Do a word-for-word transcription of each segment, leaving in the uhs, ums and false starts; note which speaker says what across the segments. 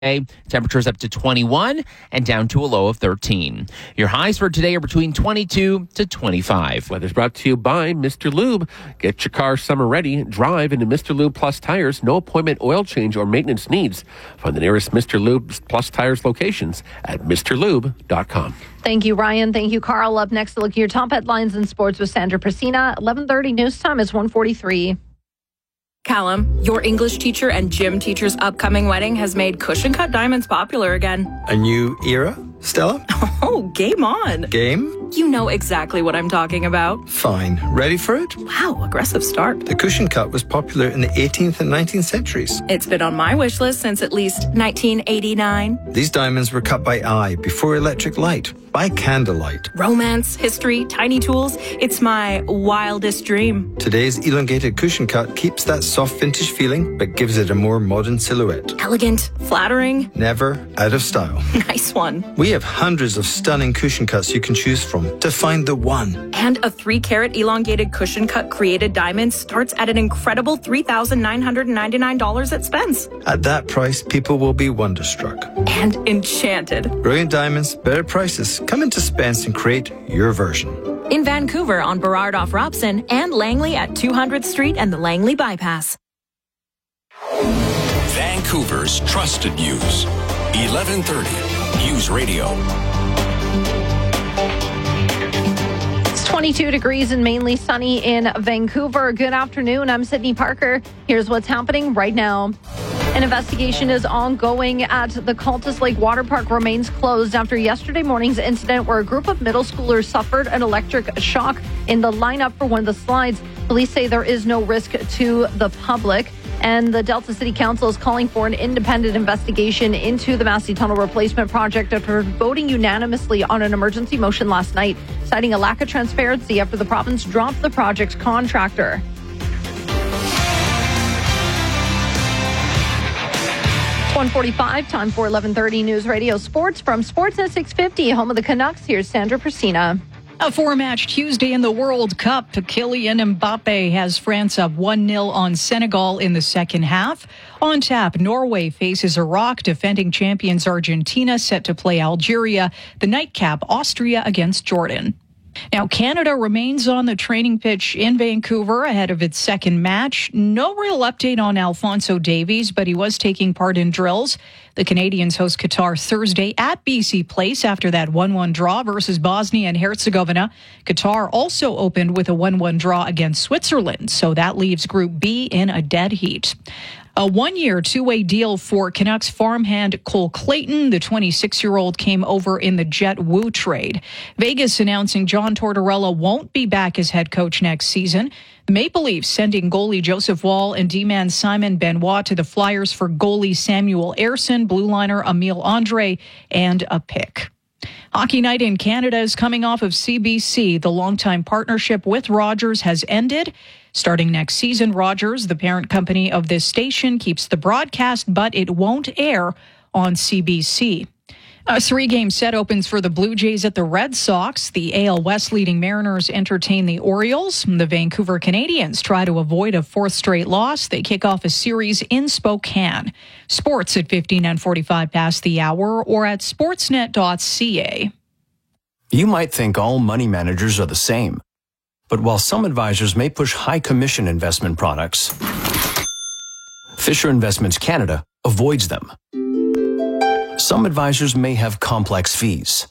Speaker 1: Temperatures up to twenty-one and down to a low of thirteen. Your highs for today are between twenty-two to twenty-five.
Speaker 2: Weather's brought to you by Mister Lube. Get your car summer ready. Drive into Mister Lube Plus Tires. No appointment, oil change, or maintenance needs. Find the nearest Mister Lube Plus Tires locations at Mr Lube dot com.
Speaker 3: Thank you, Ryan. Thank you, Carl. Up next, to look at your top headlines in sports with Sandra Prasina. eleven thirty news time is one forty-three.
Speaker 4: Callum, your English teacher and gym teacher's upcoming wedding has made cushion cut diamonds popular again.
Speaker 5: A new era, Stella?
Speaker 4: Oh, game on.
Speaker 5: Game?
Speaker 4: You know exactly what I'm talking about.
Speaker 5: Fine. Ready for it?
Speaker 4: Wow, aggressive start.
Speaker 5: The cushion cut was popular in the eighteenth and nineteenth centuries.
Speaker 4: It's been on my wish list since at least nineteen eighty-nine.
Speaker 5: These diamonds were cut by eye before electric light, by candlelight.
Speaker 4: Romance, history, tiny tools. It's my wildest dream.
Speaker 5: Today's elongated cushion cut keeps that soft vintage feeling, but gives it a more modern silhouette.
Speaker 4: Elegant, flattering.
Speaker 5: Never out of style.
Speaker 4: Nice one.
Speaker 5: We have hundreds of stunning cushion cuts you can choose from to find the one.
Speaker 4: And a three carat elongated cushion cut created diamond starts at an incredible three thousand nine hundred ninety-nine dollars at Spence.
Speaker 5: At that price, people will be wonderstruck.
Speaker 4: And enchanted.
Speaker 5: Brilliant diamonds, better prices. Come into Spence and create your version.
Speaker 4: In Vancouver on Burrard off Robson and Langley at two hundredth Street and the Langley Bypass.
Speaker 6: Vancouver's trusted news. eleven thirty News Radio.
Speaker 3: twenty-two degrees and mainly sunny in Vancouver. Good afternoon. I'm Sydney Parker. Here's what's happening right now. An investigation is ongoing at the Cultus Lake Water Park remains closed after yesterday morning's incident where a group of middle schoolers suffered an electric shock in the lineup for one of the slides. Police say there is no risk to the public. And the Delta City Council is calling for an independent investigation into the Massey Tunnel replacement project after voting unanimously on an emergency motion last night, citing a lack of transparency after the province dropped the project's contractor. one forty-five, time for eleven thirty News Radio Sports from Sportsnet six fifty, home of the Canucks. Here's Sandra Prasina.
Speaker 7: A four-match Tuesday in the World Cup. Kylian Mbappe has France up one nil on Senegal in the second half. On tap, Norway faces Iraq. Defending champions Argentina set to play Algeria. The nightcap, Austria against Jordan. Now, Canada remains on the training pitch in Vancouver ahead of its second match. No real update on Alphonso Davies, but he was taking part in drills. The Canadians host Qatar Thursday at B C Place after that one one draw versus Bosnia and Herzegovina. Qatar also opened with a one one draw against Switzerland, so that leaves Group B in a dead heat. A one-year, two-way deal for Canucks farmhand Cole Clayton. The twenty-six-year-old came over in the Jet Wu trade. Vegas announcing John Tortorella won't be back as head coach next season. Maple Leafs sending goalie Joseph Wall and D-man Simon Benoit to the Flyers for goalie Samuel Ersson, blue liner Emile Andre, and a pick. Hockey night in Canada is coming off of C B C. The longtime partnership with Rogers has ended. Starting next season, Rogers, the parent company of this station, keeps the broadcast, but it won't air on C B C. A three-game set opens for the Blue Jays at the Red Sox. The A L West leading Mariners entertain the Orioles. The Vancouver Canadians try to avoid a fourth straight loss. They kick off a series in Spokane. Sports at fifteen and forty-five past the hour or at sportsnet dot c a.
Speaker 8: You might think all money managers are the same. But while some advisors may push high commission investment products, Fisher Investments Canada avoids them. Some advisors may have complex fees.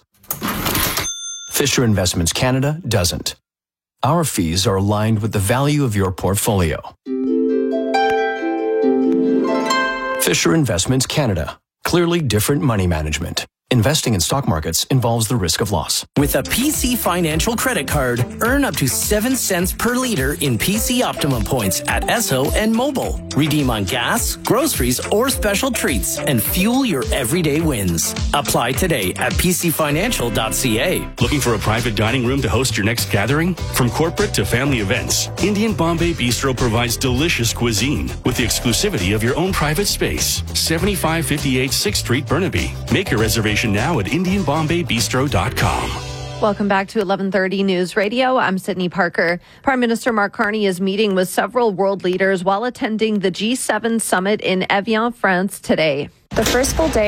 Speaker 8: Fisher Investments Canada doesn't. Our fees are aligned with the value of your portfolio. Fisher Investments Canada. Clearly different money management. Investing in stock markets involves the risk of loss.
Speaker 9: With a P C Financial credit card, earn up to seven cents per liter in P C Optimum points at Esso and Mobile. Redeem on gas, groceries, or special treats and fuel your everyday wins. Apply today at p c financial dot c a.
Speaker 10: Looking for a private dining room to host your next gathering? From corporate to family events, Indian Bombay Bistro provides delicious cuisine with the exclusivity of your own private space. seventy-five fifty-eight sixth Street, Burnaby. Make your reservation now at indian bombay bistro dot com.
Speaker 3: Welcome back to eleven thirty News Radio. I'm Sydney Parker. Prime Minister Mark Carney is meeting with several world leaders while attending the G seven summit in Evian, France today.
Speaker 11: The first full day